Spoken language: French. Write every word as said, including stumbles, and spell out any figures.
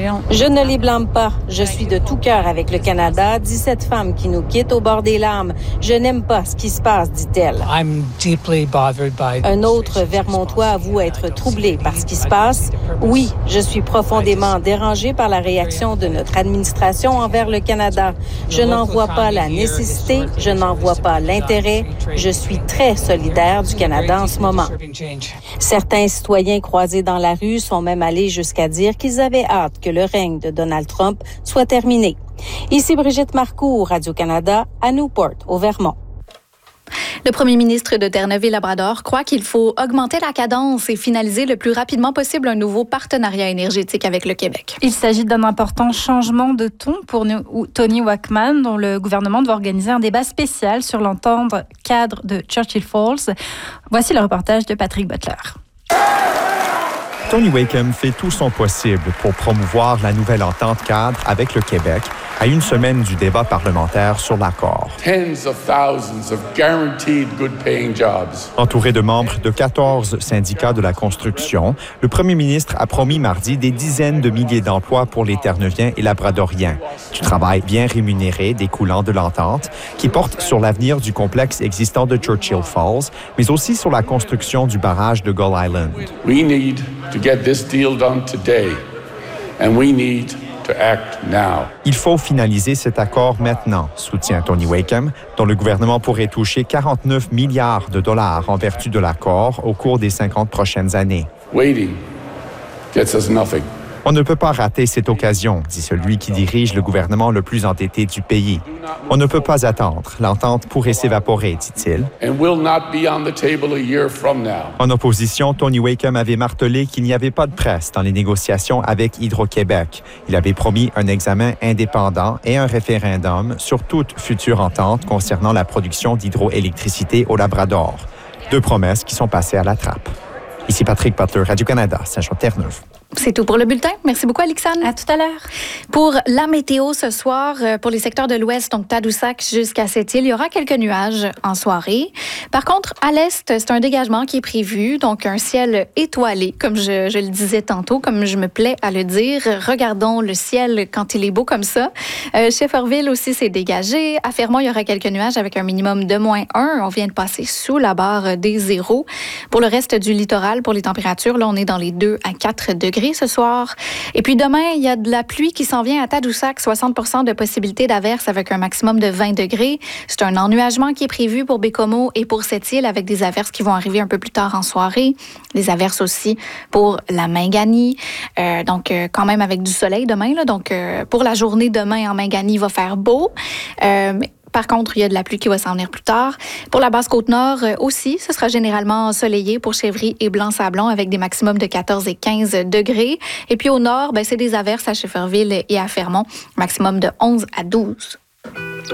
Je ne les blâme pas. Je suis de tout cœur avec le Canada, dit cette femme qui nous quitte au bord des larmes. Je n'aime pas ce qui se passe, dit-elle. Un autre Vermontois avoue être troublé par ce qui se passe. Oui, je suis profondément dérangé par la réaction de notre administration envers le Canada. Je n'en vois pas la nécessité, je n'en vois pas l'intérêt. Je suis très solidaire du Canada en ce moment. Certains citoyens croisés dans la rue sont même allés jusqu'à dire qu'ils avaient hâte que le règne de Donald Trump soit terminé. Ici Brigitte Marcoux, Radio-Canada, à Newport, au Vermont. Le premier ministre de Terre-Neuve-et-Labrador croit qu'il faut augmenter la cadence et finaliser le plus rapidement possible un nouveau partenariat énergétique avec le Québec. Il s'agit d'un important changement de ton pour Tony Wackman, dont le gouvernement doit organiser un débat spécial sur l'entente cadre de Churchill Falls. Voici le reportage de Patrick Butler. Tony Wakeham fait tout son possible pour promouvoir la nouvelle entente cadre avec le Québec à une semaine du débat parlementaire sur l'accord. Tens of thousands of guaranteed good-paying jobs. Entouré de membres de quatorze syndicats de la construction, le premier ministre a promis mardi des dizaines de milliers d'emplois pour les Terre-Neuviens et Labradoriens. Du travail bien rémunéré découlant de l'entente qui porte sur l'avenir du complexe existant de Churchill Falls, mais aussi sur la construction du barrage de Gull Island. We need to get this deal done today, and we need to act now. Il faut finaliser cet accord maintenant, soutient Tony Wakeham, dont le gouvernement pourrait toucher quarante-neuf milliards de dollars en vertu de l'accord au cours des cinquante prochaines années. Waiting gets us nothing. On ne peut pas rater cette occasion, dit celui qui dirige le gouvernement le plus endetté du pays. On ne peut pas attendre. L'entente pourrait s'évaporer, dit-il. And will not be on the table a year from now. En opposition, Tony Wakeham avait martelé qu'il n'y avait pas de presse dans les négociations avec Hydro-Québec. Il avait promis un examen indépendant et un référendum sur toute future entente concernant la production d'hydroélectricité au Labrador. Deux promesses qui sont passées à la trappe. Ici Patrick Butler, Radio-Canada, Saint-Jean-Terre-Neuve. C'est tout pour le bulletin. Merci beaucoup, Alexandre. À tout à l'heure. Pour la météo ce soir, pour les secteurs de l'Ouest, donc Tadoussac jusqu'à Sept-Îles, il y aura quelques nuages en soirée. Par contre, à l'Est, c'est un dégagement qui est prévu, donc un ciel étoilé, comme je, je le disais tantôt, comme je me plais à le dire. Regardons le ciel quand il est beau comme ça. Euh, Shefferville aussi, c'est dégagé. À Fermont, il y aura quelques nuages avec un minimum de moins un. On vient de passer sous la barre des zéros. Pour le reste du littoral, pour les températures, là, on est dans les deux à quatre degrés ce soir. Et puis demain, il y a de la pluie qui s'en vient à Tadoussac, soixante pour cent de possibilité d'averse avec un maximum de vingt degrés. C'est un ennuagement qui est prévu pour Bécomo et pour Sept-Îles avec des averses qui vont arriver un peu plus tard en soirée. Des averses aussi pour la Mingani. Euh, donc, euh, quand même avec du soleil demain. Là. Donc, euh, pour la journée demain en Mingani, il va faire beau. Euh, Par contre, il y a de la pluie qui va s'en venir plus tard. Pour la Basse-Côte-Nord aussi, ce sera généralement ensoleillé pour Chevry et Blanc-Sablon avec des maximums de quatorze et quinze degrés. Et puis au nord, ben, c'est des averses à Shefferville et à Fermont, maximum de onze à douze.